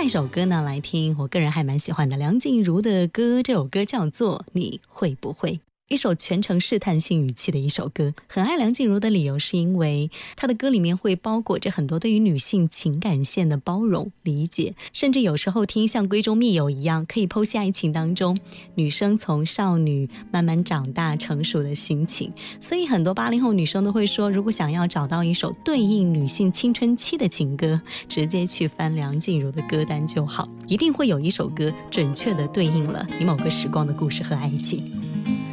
一首歌呢，来听我个人还蛮喜欢的梁静茹的歌，这首歌叫做《你会不会》。一首全程试探性语气的一首歌。很爱梁静茹的理由是因为她的歌里面会包裹着很多对于女性情感线的包容理解，甚至有时候听像闺中密友一样，可以剖析爱情当中女生从少女慢慢长大成熟的心情。所以很多80后女生都会说，如果想要找到一首对应女性青春期的情歌，直接去翻梁静茹的歌单就好，一定会有一首歌准确地对应了你某个时光的故事和爱情。